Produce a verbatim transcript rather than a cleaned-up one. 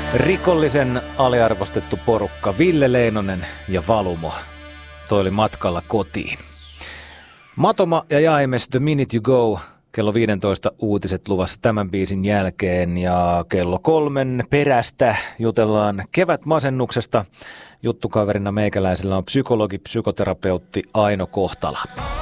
Rikollisen aliarvostettu porukka Ville Leinonen ja Valumo. Toi oli matkalla kotiin. Matoma ja Jaimes The Minute You Go. Kello viisitoista uutiset luvassa tämän biisin jälkeen ja kello kolmen perästä jutellaan kevätmasennuksesta. Juttukaverina meikäläisellä on psykologi, psykoterapeutti Aino Kohtala.